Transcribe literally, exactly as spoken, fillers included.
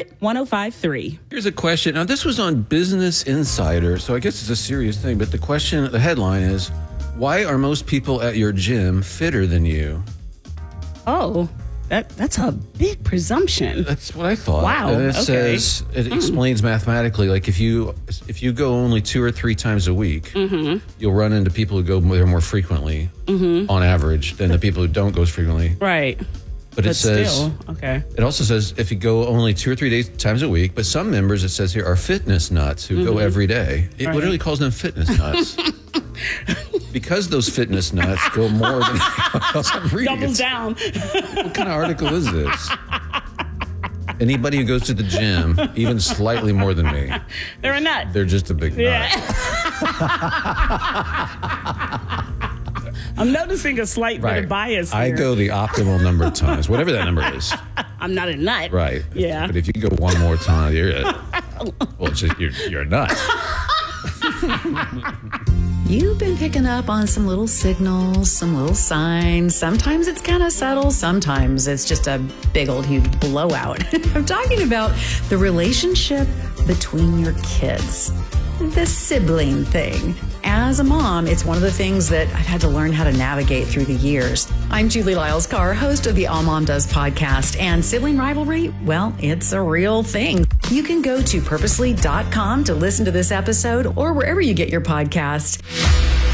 hundred, one oh five three. Here's a question. Now, this was on Business Insider, so I guess it's a serious thing. But the question, the headline is, why are most people at your gym fitter than you? Oh, that that's a big presumption. That's what I thought. Wow. And it okay. says, it mm. explains mathematically, like if you if you go only two or three times a week, mm-hmm. you'll run into people who go there more frequently, mm-hmm. on average, than the people who don't go as frequently. Right. But, but it says, still, okay. It also says if you go only two or three days, times a week, but some members, it says here, are fitness nuts who mm-hmm. go every day. It right. literally calls them fitness nuts. Because those fitness nuts go more than else I'm reading. Doubles down. What kind of article is this? Anybody who goes to the gym, even slightly more than me, they're a nut. They're just a big nut. Yeah. I'm noticing a slight right. bit of bias here. I go the optimal number of times, whatever that number is. I'm not a nut. Right. Yeah. But if you go one more time, you're a, well, it's just, you're, you're a nut. You've been picking up on some little signals, some little signs. Sometimes it's kind of subtle. Sometimes it's just a big old huge blowout. I'm talking about the relationship between your kids, the sibling thing. As a mom, it's one of the things that I've had to learn how to navigate through the years. I'm Julie Lyles-Carr, host of the All Mom Does podcast, and sibling rivalry, well, it's a real thing. You can go to purposely dot com to listen to this episode or wherever you get your podcast.